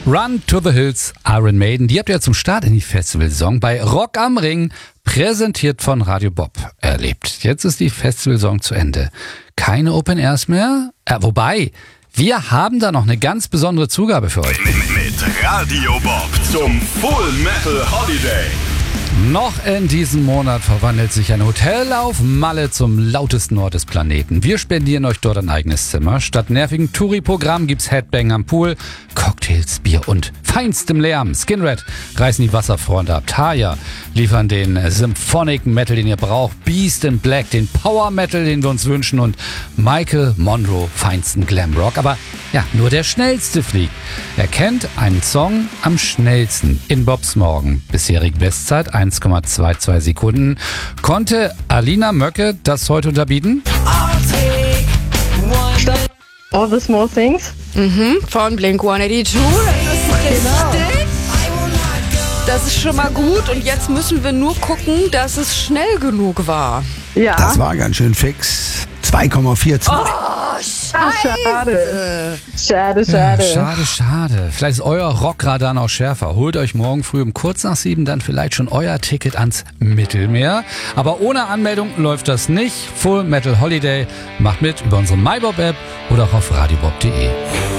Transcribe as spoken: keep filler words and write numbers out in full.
Run to the Hills, Iron Maiden. Die habt ihr ja zum Start in die Festivalsaison bei Rock am Ring, präsentiert von Radio Bob, erlebt. Jetzt ist die Festivalsaison zu Ende. Keine Open Airs mehr? Äh, wobei, wir haben da noch eine ganz besondere Zugabe für euch. Mit, mit Radio Bob zum Full Metal Holiday. Noch in diesem Monat verwandelt sich ein Hotel auf Malle zum lautesten Ort des Planeten. Wir spendieren euch dort ein eigenes Zimmer. Statt nervigen Touri-Programm gibt's Headbang am Pool, Cocktails, Bier und feinstem Lärm. Skinred reißen die Wasserfronte ab. Taya liefern den Symphonic Metal, den ihr braucht. Beast in Black, den Power Metal, den wir uns wünschen. Und Michael Monroe, feinsten Glamrock. Aber ja, nur der Schnellste fliegt. Er kennt einen Song am schnellsten in Bobs Morgen. Bisherige Bestzeit eins Komma zweiundzwanzig Sekunden. Konnte Alina Möcke das heute unterbieten? All the Small Things. Mhm, von Blink hundertzweiundachtzig. Das ist richtig. Das ist schon mal gut. Und jetzt müssen wir nur gucken, dass es schnell genug war. Ja. Das war ganz schön fix. zwei Komma vierzehn. Oh, Schade. Schade, Ja, schade. schade, schade. Vielleicht ist euer Rockradar noch schärfer. Holt euch morgen früh um kurz nach sieben dann vielleicht schon euer Ticket ans Mittelmeer. Aber ohne Anmeldung läuft das nicht. Full Metal Holiday. Macht mit über unsere MyBob-App oder auch auf radiobob punkt de.